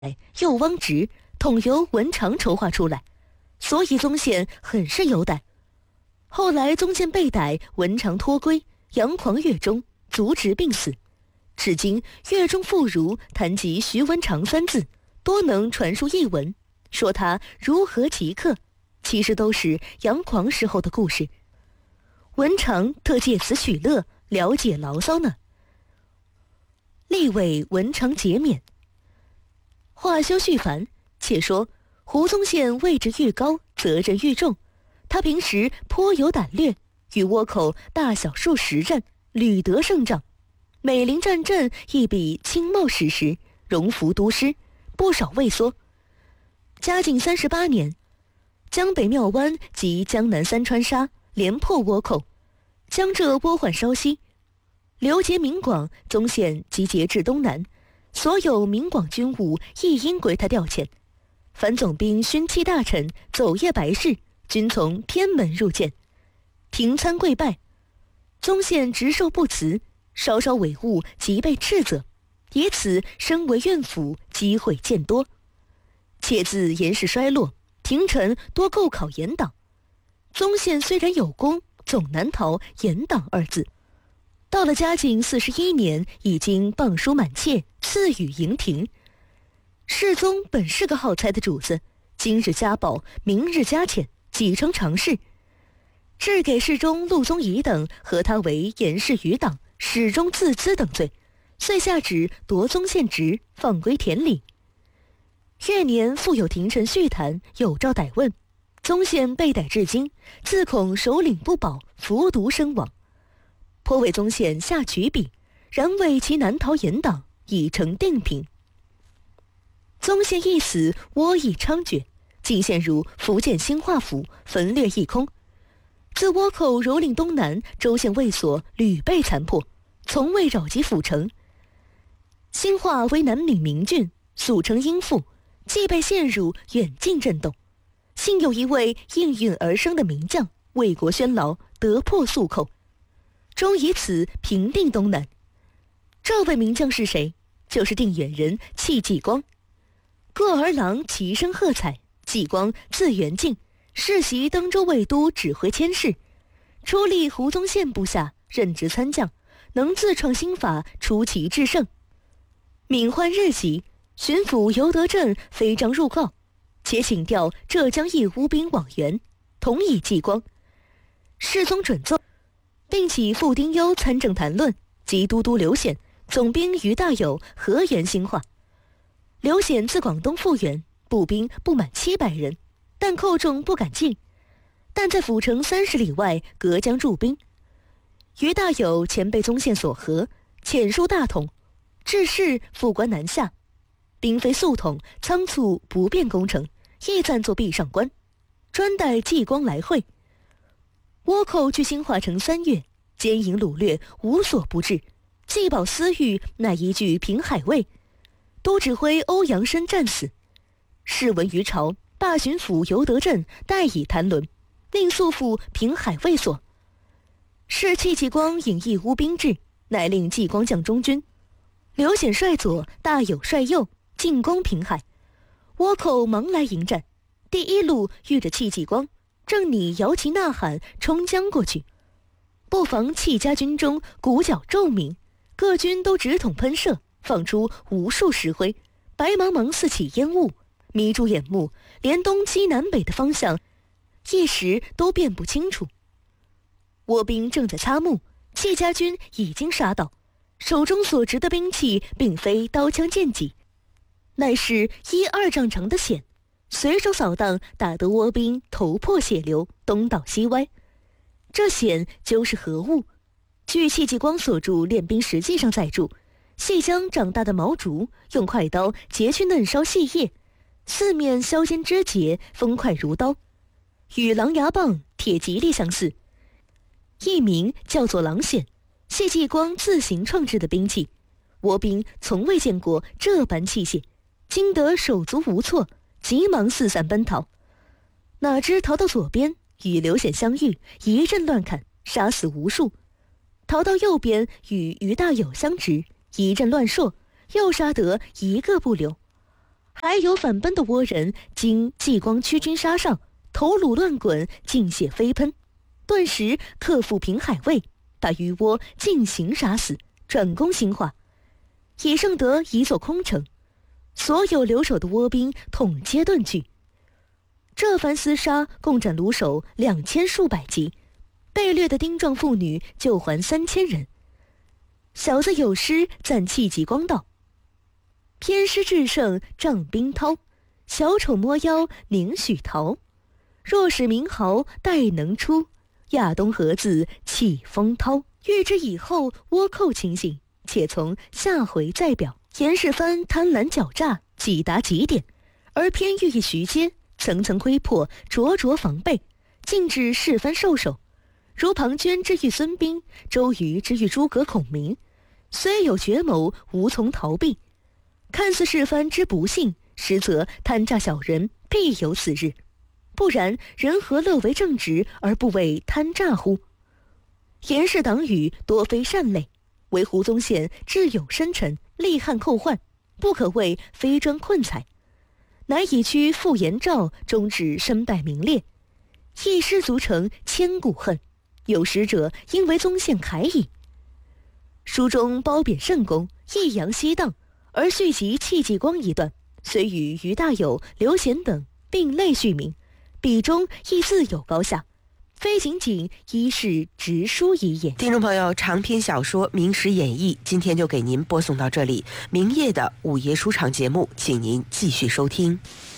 又汪直，统由文长筹划出来，所以宗宪很是优待。后来宗宪被逮，文长脱归，杨狂狱中，卒职病死。至今狱中妇孺谈及徐文长三字，多能传述译文，说他如何奇客，其实都是杨狂时候的故事。文长特借此取乐，了解牢骚呢。立为文长节勉。话休续繁，且说胡宗宪位置愈高，责任愈重。他平时颇有胆略，与倭寇大小数十战，屡得胜仗。每临战阵，亦比轻冒矢石，荣服都师，不少畏缩。嘉靖38年，江北妙湾及江南三川沙连破倭寇，江浙倭患稍息。刘结闽广，宗宪即节制东南，所有闽广军务亦应归他调遣。凡总兵勋戚大臣走夜白事，均从偏门入见，廷参跪拜。宗宪直受不辞，稍稍违误即被斥责，以此身为院府，机会渐多。且自严氏衰落，廷臣多构考严党。宗宪虽然有功，总难逃严党二字。到了嘉靖41年，已经谤书满切，赐予营庭。世宗本是个好才的主子，今日加宝，明日加遣，几成常事。致给世中陆宗仪等和他为严氏余党，始终自资等罪，遂下旨夺宗宪职，放归田里。月年复有廷臣叙谈，有诏逮问，宗宪被逮至今，自恐首领不保，服毒身亡。颇为宗宪下曲笔，然为其难逃严党，已成定评。宗宪一死，倭役猖獗，竟陷入福建兴化府，焚掠一空。自倭寇蹂躏东南，州县卫所屡被残破，从未扰及府城。兴化为南闽名郡，素称殷阜，既被陷入远近震动。幸有一位应运而生的名将，为国宣劳，得破速寇，终以此平定东南。这位名将是谁？就是定远人戚继光。各儿郎齐声喝彩。继光字元敬，世袭登州卫都指挥佥事，出力胡宗宪部下，任职参将，能自创新法，出奇制胜。闽患日急，巡抚尤德镇飞章入告，且请调浙江义乌兵往援，同以继光。世宗准奏，并起傅丁忧参政谈论，及都督刘显、总兵于大有合援兴化。刘显自广东复员，步兵不满700人，但寇众不敢进，但在府城30里外隔江驻兵。于大有前被宗宪所合，遣书大统，致仕副官南下，兵非速统，仓促不便攻城，亦暂作壁上观，专待继光来会。倭寇据兴化城3月，奸淫掳掠，无所不至，既保私欲，乃依据平海卫。都指挥欧阳申战死，事闻于朝，罢巡抚尤德镇，代以谭纶，令速赴平海卫所。是戚继光引义乌兵至，乃令继光将中军，刘显率左，大有率右，进攻平海。倭寇忙来迎战，第一路遇着戚继光，正拟摇旗呐喊冲将过去，不妨戚家军中鼓角骤鸣，各军都直筒喷射，放出无数石灰，白茫茫四起烟雾，迷住眼目，连东西南北的方向一时都辨不清楚。倭兵正在擦目，戚家军已经杀到，手中所执的兵器并非刀枪剑戟，乃是1、2丈长的锨，随手扫荡，打得倭兵头破血流，东倒西歪。这锨就是何物？据戚继光所著《练兵实记》上载注，细将长大的毛竹，用快刀截去嫩梢细叶，四面削尖枝节，锋快如刀，与狼牙棒、铁蒺藜相似，一名叫做狼锨，戚继光自行创制的兵器。倭兵从未见过这般器械，惊得手足无措，急忙四散奔逃。哪知逃到左边，与刘显相遇，一阵乱砍，杀死无数；逃到右边，与于大有相执，一阵乱槊，又杀得一个不留。 还有反奔的倭人经继光驱军杀上，头颅乱滚，尽血飞喷，顿时克复平海卫，把余倭尽行杀死，转攻兴化，以胜得一座空城。所有留守的倭兵统皆遁去。这番厮杀，共斩虏首2000数百级，被掠的丁壮妇女救还3000人。小子有诗赞戚继光道：偏师至胜仗兵涛，小丑摸腰宁许逃。若使名号待能出，亚东何自气风涛。欲知以后倭寇情形，且从下回再表。严世蕃贪婪狡诈，几达极点，而偏寓意徐阶，层层窥破，灼灼防备，禁止世蕃受首。如庞涓之遇孙膑，周瑜之遇诸葛孔明，虽有绝谋，无从逃避。看似世蕃之不幸，实则贪诈小人必有此日。不然人何乐为正直而不为贪诈乎？严氏党羽多非善类，为胡宗宪智勇深沉，利汉寇患，不可谓非专困才，乃以屈傅延赵，终至身败名裂，一失足成千古恨。有识者应为宗宪铠矣。书中褒贬甚恭，抑扬西荡，而续集戚继光一段，虽与于大有、刘贤等并类续名，笔中亦自有高下，非仅仅依是直书一也。 听众朋友，长篇小说《明史演义》今天就给您播送到这里，明夜的午夜书场节目，请您继续收听。